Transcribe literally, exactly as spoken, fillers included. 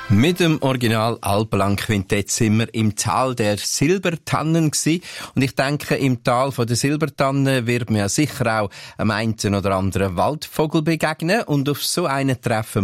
Mit dem Original Alpenlang-Quintett sind wir im Tal der Silbertannen gsi. Und ich denke, im Tal von der Silbertannen wird mir ja sicher auch einem einen oder anderen Waldvogel begegnen. Und auf so einen treffen